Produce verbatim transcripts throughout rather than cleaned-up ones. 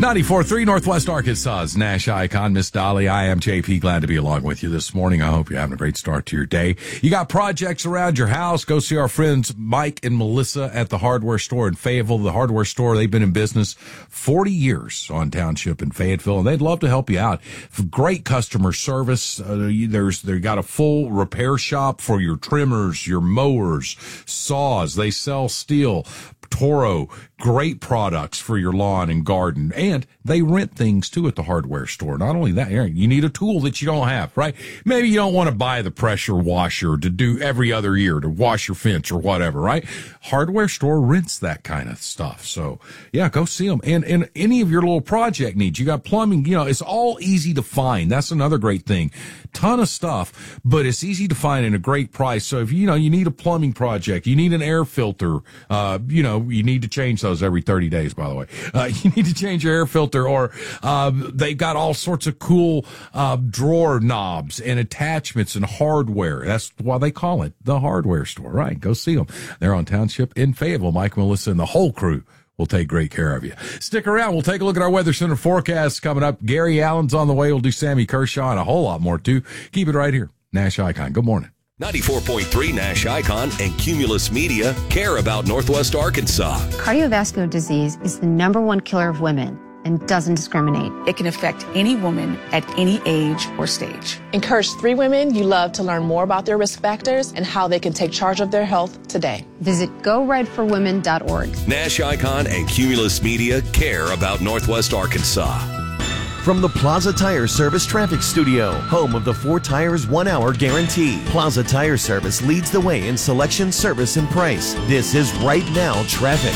ninety-four point three Northwest Arkansas's Nash Icon, Miss Dolly. I am J P. Glad to be along with you this morning. I hope you're having a great start to your day. You got projects around your house, go see our friends Mike and Melissa at the hardware store in Fayetteville. The hardware store, they've been in business forty years on Township in Fayetteville, and they'd love to help you out. Great customer service. Uh, there's They've got a full repair shop for your trimmers, your mowers, saws. They sell steel. Toro, great products for your lawn and garden, and they rent things too at the hardware store. Not only that, you need a tool that you don't have, right? Maybe you don't want to buy the pressure washer to do every other year to wash your fence or whatever, right? Hardware store rents that kind of stuff. So yeah, go see them. And, and any of your little project needs, you got plumbing, you know, it's all easy to find. That's another great thing. Ton of stuff, but it's easy to find in a great price. So if, you know, you need a plumbing project, you need an air filter, uh, you know, you need to change those every thirty days, by the way. Uh, you need to change your air filter, or uh, they've got all sorts of cool uh, drawer knobs and attachments and hardware. That's why they call it the hardware store, right? Go see them. They're on Township in Fayetteville. Mike, Melissa, and the whole crew will take great care of you. Stick around. We'll take a look at our Weather Center forecast coming up. Gary Allen's on the way. We'll do Sammy Kershaw and a whole lot more, too. Keep it right here. Nash Icon. Good morning. ninety-four point three Nash Icon and Cumulus Media care about Northwest Arkansas. Cardiovascular disease is the number one killer of women and doesn't discriminate. It can affect any woman at any age or stage. Encourage three women you love to learn more about their risk factors and how they can take charge of their health today. Visit go red for women dot org. Nash Icon and Cumulus Media care about Northwest Arkansas. From the Plaza Tire Service Traffic Studio, home of the four tires, one hour guarantee. Plaza Tire Service leads the way in selection, service, and price. This is Right Now Traffic.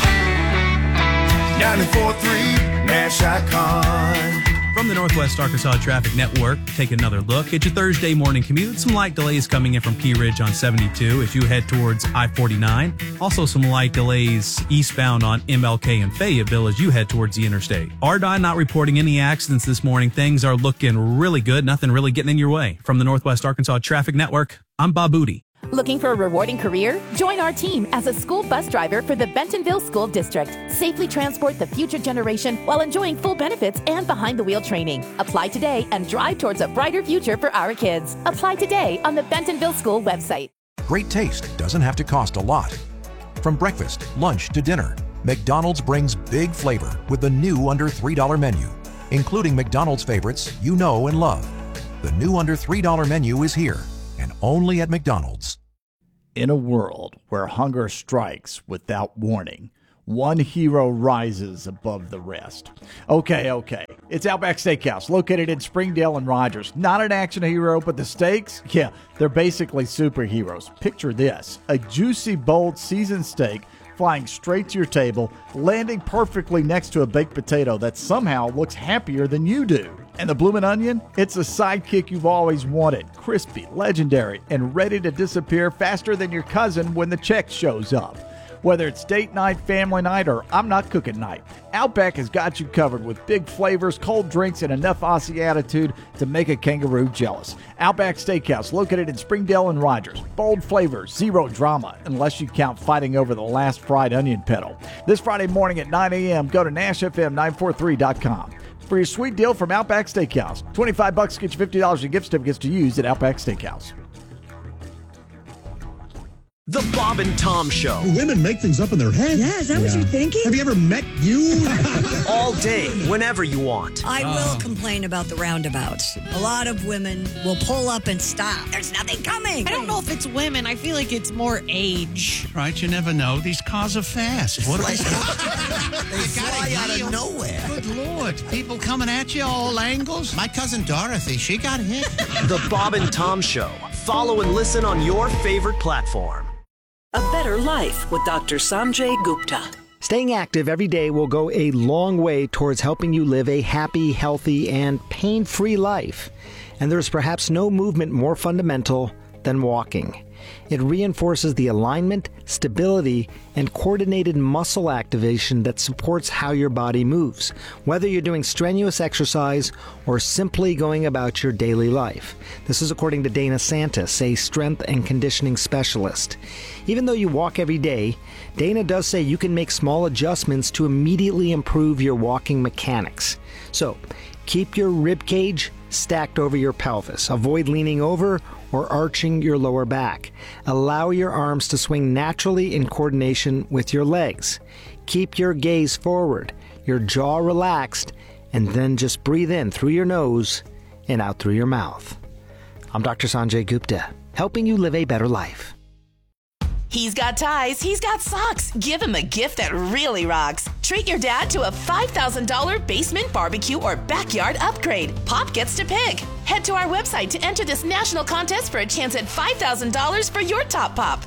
ninety-four point three Nash Icon. From the Northwest Arkansas Traffic Network, take another look at your Thursday morning commute. Some light delays coming in from Key Ridge on seventy-two as you head towards I forty-nine. Also some light delays eastbound on M L K and Fayetteville as you head towards the interstate. R D O T not reporting any accidents this morning. Things are looking really good. Nothing really getting in your way. From the Northwest Arkansas Traffic Network, I'm Bob Booty. Looking for a rewarding career? Join our team as a school bus driver for the Bentonville School District. Safely transport the future generation while enjoying full benefits and behind-the-wheel training. Apply today and drive towards a brighter future for our kids. Apply today on the Bentonville School website. Great taste doesn't have to cost a lot. From breakfast, lunch to dinner, McDonald's brings big flavor with the new under three dollar menu, including McDonald's favorites you know and love. The new under three dollar menu is here, and only at McDonald's. In a world where hunger strikes without warning, one hero rises above the rest. Okay, okay. It's Outback Steakhouse, located in Springdale and Rogers. Not an action hero, but the steaks? Yeah, they're basically superheroes. Picture this: a juicy, bold, seasoned steak flying straight to your table, landing perfectly next to a baked potato that somehow looks happier than you do. And the bloomin' onion? It's a sidekick you've always wanted. Crispy, legendary, and ready to disappear faster than your cousin when the check shows up. Whether it's date night, family night, or I'm not cooking night, Outback has got you covered with big flavors, cold drinks, and enough Aussie attitude to make a kangaroo jealous. Outback Steakhouse, located in Springdale and Rogers. Bold flavors, zero drama, unless you count fighting over the last fried onion petal. This Friday morning at nine a.m., go to Nash F M nine forty-three dot com. For your sweet deal from Outback Steakhouse. twenty-five bucks get you fifty dollars in gift certificates to use at Outback Steakhouse. The Bob and Tom Show. Women make things up in their head. Yeah, is that yeah. what you're thinking? Have you ever met you? All day, whenever you want. I will uh. complain about the roundabouts. A lot of women will pull up and stop. There's nothing coming. I don't know if it's women. I feel like it's more age. Right, you never know. These cars are fast. What like, they they fly out of nowhere. Good Lord. People coming at you all angles. My cousin Dorothy, she got hit. The Bob and Tom Show. Follow and listen on your favorite platform. A better life with Doctor Sanjay Gupta. Staying active every day will go a long way towards helping you live a happy, healthy, and pain-free life. And there's perhaps no movement more fundamental than walking. It reinforces the alignment, stability, and coordinated muscle activation that supports how your body moves, whether you're doing strenuous exercise or simply going about your daily life. This is according to Dana Santis, a strength and conditioning specialist. Even though you walk every day, Dana does say you can make small adjustments to immediately improve your walking mechanics. So, keep your rib cage stacked over your pelvis. Avoid leaning over or arching your lower back. Allow your arms to swing naturally in coordination with your legs. Keep your gaze forward, your jaw relaxed, and then just breathe in through your nose and out through your mouth. I'm Doctor Sanjay Gupta, helping you live a better life. He's got ties, he's got socks. Give him a gift that really rocks. Treat your dad to a five thousand dollars basement barbecue or backyard upgrade. Pop gets to pick. Head to our website to enter this national contest for a chance at five thousand dollars for your top pop.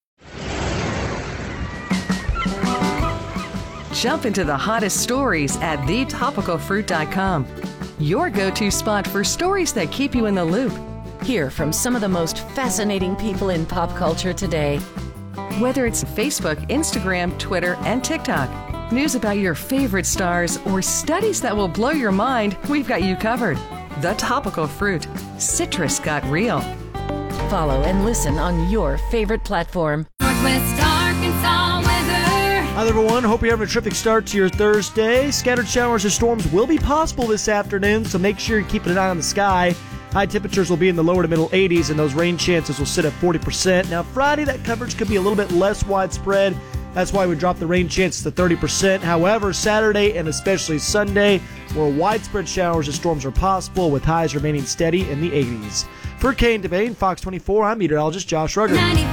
Jump into the hottest stories at the topical fruit dot com. Your go-to spot for stories that keep you in the loop. Hear from some of the most fascinating people in pop culture today. Whether it's Facebook, Instagram, Twitter, and TikTok, news about your favorite stars, or studies that will blow your mind, we've got you covered. The Topical Fruit. Citrus got real. Follow and listen on your favorite platform. Northwest Arkansas weather. Hi, everyone. Hope you're having a terrific start to your Thursday. Scattered showers or storms will be possible this afternoon, so make sure you're keeping an eye on the sky. High temperatures will be in the lower to middle eighties, and those rain chances will sit at forty percent. Now, Friday, that coverage could be a little bit less widespread. That's why we dropped the rain chances to thirty percent. However, Saturday and especially Sunday, more widespread showers and storms are possible, with highs remaining steady in the eighties. For Kane Devane, Fox twenty-four, I'm meteorologist Josh Rugger.